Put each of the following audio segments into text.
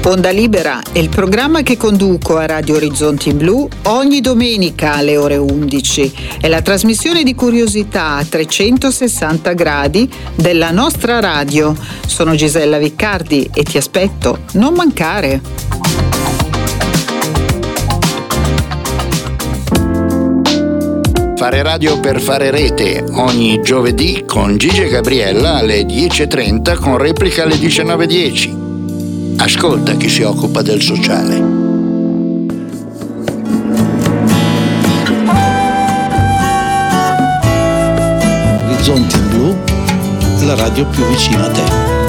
Onda Libera è il programma che conduco a Radio Orizzonti Blu ogni domenica alle ore 11. È la trasmissione di curiosità a 360 gradi della nostra radio. Sono Gisella Viccardi e ti aspetto, non mancare. Fare radio per fare rete ogni giovedì con Gigi e Gabriella alle 10.30 con replica alle 19.10. Ascolta chi si occupa del sociale. Orizzonti Blu, la radio più vicina a te.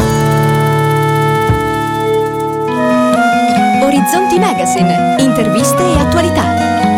Orizzonti Magazine, interviste e attualità.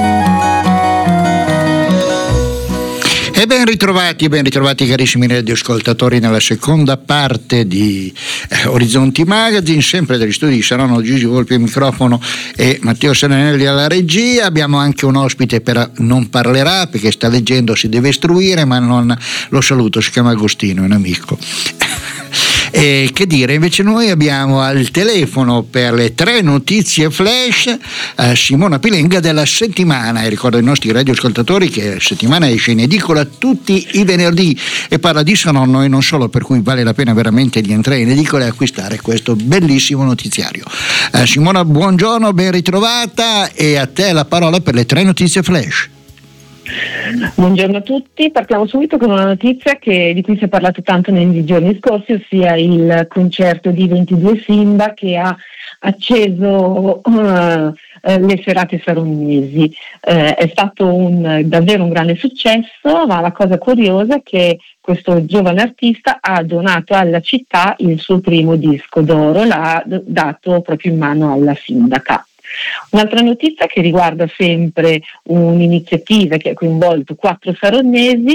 E ben ritrovati carissimi radioascoltatori nella seconda parte di Orizzonti Magazine, sempre dagli studi di Saronno, Gigi Volpi al microfono e Matteo Serenelli alla regia. Abbiamo anche un ospite, però non parlerà perché sta leggendo, si deve istruire, ma non lo saluto, si chiama Agostino, è un amico. E che dire, invece noi abbiamo al telefono per le 3 notizie flash Simona Pilenga della Settimana, e ricordo ai nostri radioascoltatori che la Settimana esce in edicola tutti i venerdì e parla di Saronno e non solo, per cui vale la pena veramente di entrare in edicola e acquistare questo bellissimo notiziario. Simona, buongiorno, ben ritrovata, e a te la parola per le 3 notizie flash. Buongiorno a tutti, partiamo subito con una notizia di cui si è parlato tanto nei giorni scorsi, ossia il concerto di 22 Simba che ha acceso le serate saronesi. È stato davvero un grande successo, ma la cosa curiosa è che questo giovane artista ha donato alla città il suo primo disco d'oro, l'ha dato proprio in mano alla sindaca. Un'altra notizia che riguarda sempre un'iniziativa che ha coinvolto 4 saronnesi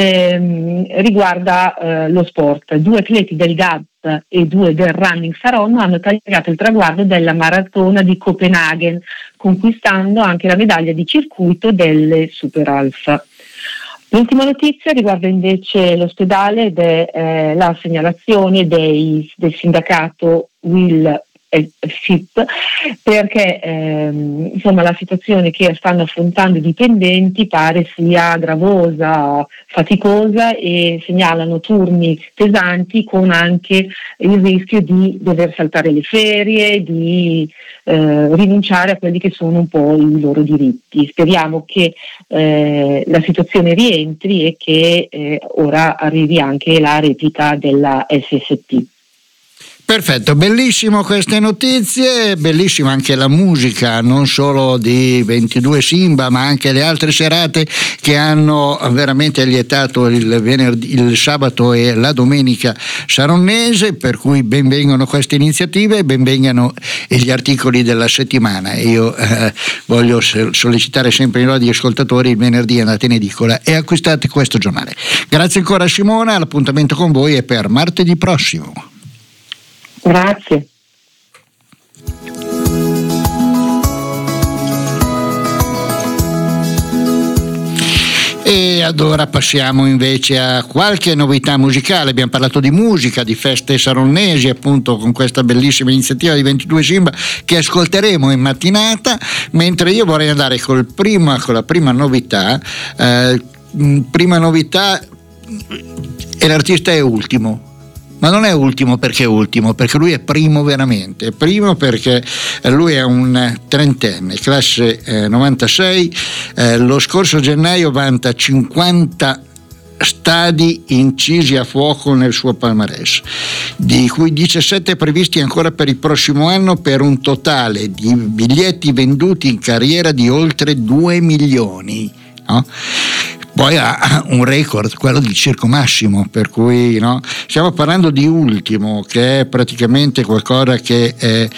riguarda lo sport. 2 atleti del GAP e 2 del Running Saronno hanno tagliato il traguardo della maratona di Copenaghen, conquistando anche la medaglia di circuito delle Super Alfa. L'ultima notizia riguarda invece l'ospedale ed è la segnalazione del sindacato Will FIP, perché la situazione che stanno affrontando i dipendenti pare sia gravosa, faticosa, e segnalano turni pesanti con anche il rischio di dover saltare le ferie, di rinunciare a quelli che sono un po' i loro diritti. Speriamo che la situazione rientri e che ora arrivi anche la replica della SST. Perfetto, bellissimo queste notizie, bellissima anche la musica, non solo di 22 Simba ma anche le altre serate che hanno veramente lietato il sabato e la domenica saronnese, per cui benvengano queste iniziative e benvengano gli articoli della settimana. Io voglio sollecitare sempre i nostri ascoltatori: il venerdì andate in edicola e acquistate questo giornale. Grazie ancora Simona, l'appuntamento con voi è per martedì prossimo. Grazie. E allora passiamo invece a qualche novità musicale. Abbiamo parlato di musica, di feste saronnesi, appunto, con questa bellissima iniziativa di 22 Simba che ascolteremo in mattinata, mentre io vorrei andare con la prima novità. Prima novità, e l'artista è Ultimo. Ma non è ultimo perché lui è primo veramente. Primo perché lui è un trentenne, classe 96, lo scorso gennaio vanta 50 stadi incisi a fuoco nel suo palmarès, di cui 17 previsti ancora per il prossimo anno, per un totale di biglietti venduti in carriera di oltre 2 milioni. No? Poi ha un record, quello del Circo Massimo, per cui stiamo parlando di Ultimo, che è praticamente qualcosa che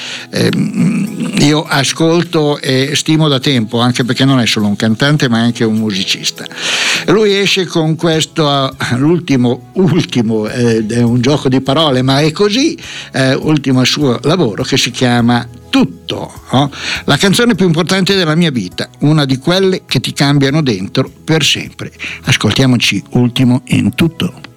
io ascolto e stimo da tempo, anche perché non è solo un cantante ma è anche un musicista. Lui esce con questo l'ultimo è un gioco di parole, ma è così, ultimo suo lavoro, che si chiama Tutto, la canzone più importante della mia vita, una di quelle che ti cambiano dentro per sempre. Ascoltiamoci Ultimo in Tutto.